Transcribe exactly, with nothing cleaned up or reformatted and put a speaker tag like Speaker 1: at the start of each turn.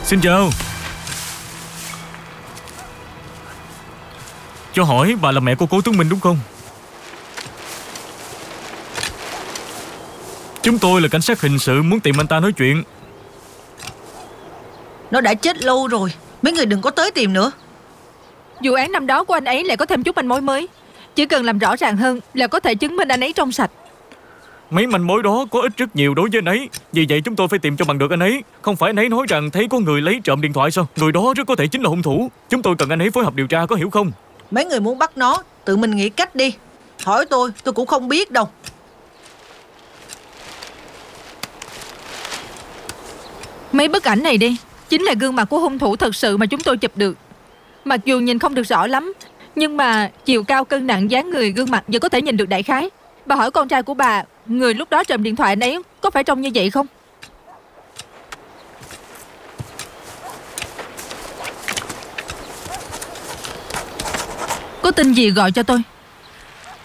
Speaker 1: Xin chào. Cho hỏi bà là mẹ của Cố Tuấn Minh đúng không? Chúng tôi là cảnh sát hình sự, muốn tìm anh ta nói chuyện.
Speaker 2: Nó đã chết lâu rồi, mấy người đừng có tới tìm nữa.
Speaker 3: Vụ án năm đó của anh ấy lại có thêm chút manh mối mới. Chỉ cần làm rõ ràng hơn là có thể chứng minh anh ấy trong sạch.
Speaker 1: Mấy manh mối đó có ích rất nhiều đối với anh ấy. Vì vậy chúng tôi phải tìm cho bằng được anh ấy. Không phải anh ấy nói rằng thấy có người lấy trộm điện thoại sao? Người đó rất có thể chính là hung thủ. Chúng tôi cần anh ấy phối hợp điều tra, có hiểu không?
Speaker 2: Mấy người muốn bắt nó, tự mình nghĩ cách đi. Hỏi tôi, tôi cũng không biết đâu.
Speaker 3: Mấy bức ảnh này đi chính là gương mặt của hung thủ thật sự mà chúng tôi chụp được. Mặc dù nhìn không được rõ lắm, nhưng mà chiều cao, cân nặng, dáng người, gương mặt vẫn có thể nhìn được đại khái. Bà hỏi con trai của bà, người lúc đó trộm điện thoại anh ấy có phải trông như vậy không? Có tin gì gọi cho tôi.